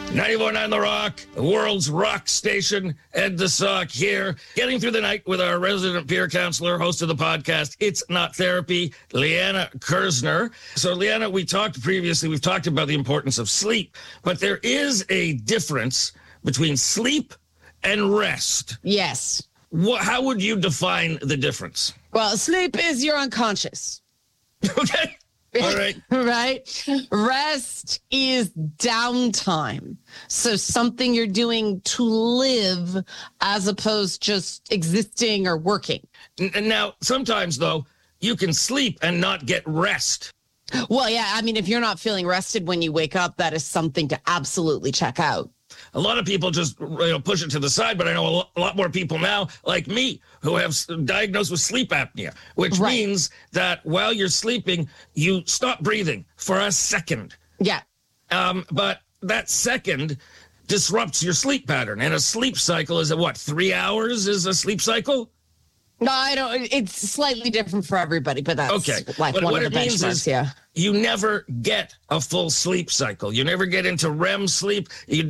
94.9 The Rock, the world's rock station. Ed the Sock here, getting through the night with our resident peer counselor, host of the podcast, It's Not Therapy, Leanna Kersner. So, Leanna, we've talked about the importance of sleep, but there is a difference between sleep and rest. Yes. How would you define the difference? Well, sleep is you're unconscious. Okay. All right. Right? Rest is downtime. So something you're doing to live as opposed just existing or working. And now, sometimes, though, you can sleep and not get rest. Well, yeah. I mean, if you're not feeling rested when you wake up, that is something to absolutely check out. A lot of people just push it to the side, but I know a lot more people now, like me, who have diagnosed with sleep apnea, which means that while you're sleeping, you stop breathing for a second. Yeah. But that second disrupts your sleep pattern. And a sleep cycle is 3 hours is a sleep cycle? No, I don't. It's slightly different for everybody, but that's okay. like but one what of the it means benchmarks, is yeah. You never get a full sleep cycle. You never get into REM sleep.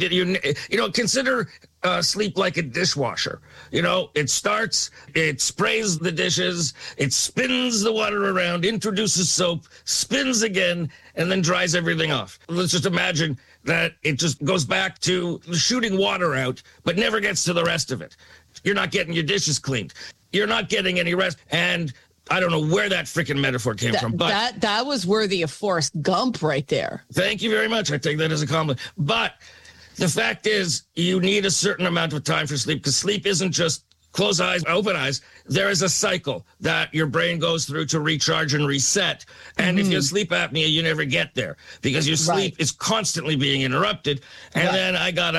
Consider sleep like a dishwasher. It starts, it sprays the dishes, it spins the water around, introduces soap, spins again, and then dries everything off. Let's just imagine that it just goes back to shooting water out, but never gets to the rest of it. You're not getting your dishes cleaned. You're not getting any rest. And I don't know where that freaking metaphor came from. But that was worthy of Forrest Gump right there. Thank you very much. I take that as a compliment. But the fact is, you need a certain amount of time for sleep, because sleep isn't just close eyes, open eyes. There is a cycle that your brain goes through to recharge and reset. And if you have sleep apnea, you never get there because your sleep is constantly being interrupted. And then I got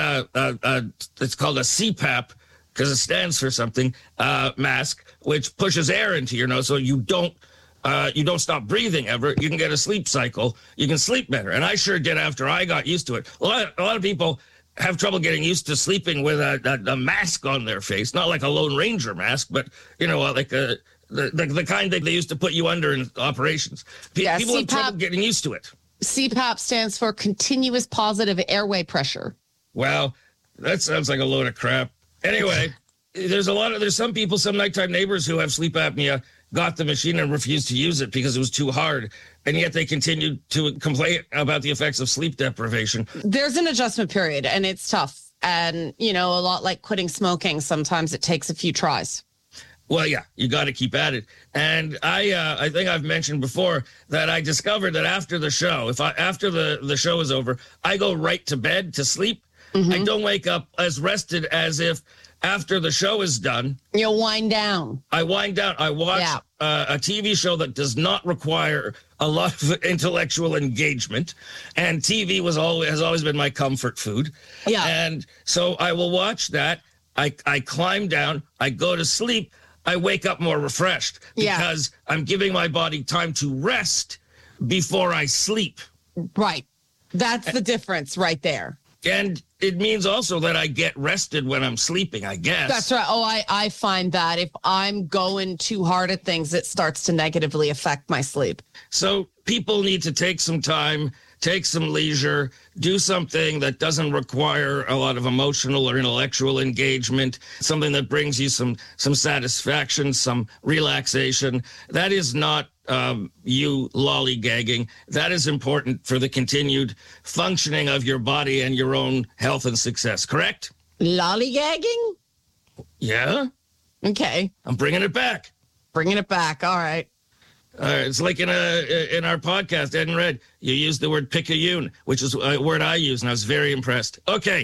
it's called a CPAP, because it stands for something, mask, which pushes air into your nose so you don't stop breathing ever. You can get a sleep cycle. You can sleep better. And I sure did after I got used to it. A lot of people have trouble getting used to sleeping with a mask on their face, not like a Lone Ranger mask, but, like the kind that they used to put you under in operations. People have trouble getting used to it. CPAP stands for continuous positive airway pressure. Well, that sounds like a load of crap. Anyway, there's some people, some nighttime neighbors who have sleep apnea, got the machine and refused to use it because it was too hard. And yet they continued to complain about the effects of sleep deprivation. There's an adjustment period and it's tough. And, a lot like quitting smoking, sometimes it takes a few tries. Well, yeah, you got to keep at it. And I think I've mentioned before that I discovered that after the show, after the show is over, I go right to bed to sleep. Mm-hmm. I don't wake up as rested as if after the show is done. You'll wind down. I wind down. I watch a TV show that does not require a lot of intellectual engagement. And TV has always been my comfort food. Yeah. And so I will watch that. I climb down. I go to sleep. I wake up more refreshed because I'm giving my body time to rest before I sleep. Right. That's the difference right there. And it means also that I get rested when I'm sleeping, I guess. That's right. Oh, I find that if I'm going too hard at things, it starts to negatively affect my sleep. So people need to take some time, take some leisure, do something that doesn't require a lot of emotional or intellectual engagement, something that brings you some satisfaction, some relaxation. That is not you lollygagging. That is important for the continued functioning of your body and your own health and success, correct? Lollygagging? Yeah. Okay. I'm bringing it back. Bringing it back. All right. It's like in our podcast, Ed and Red, you used the word picayune, which is a word I use, and I was very impressed. Okay.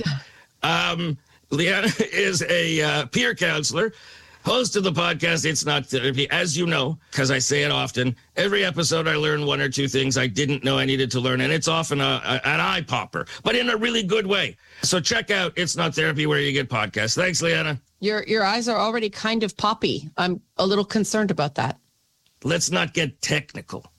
Leanna is a peer counselor, host of the podcast, It's Not Therapy. As you know, because I say it often, every episode I learn one or two things I didn't know I needed to learn, and it's often an eye popper, but in a really good way. So check out It's Not Therapy where you get podcasts. Thanks, Leanna. Your eyes are already kind of poppy. I'm a little concerned about that. Let's not get technical.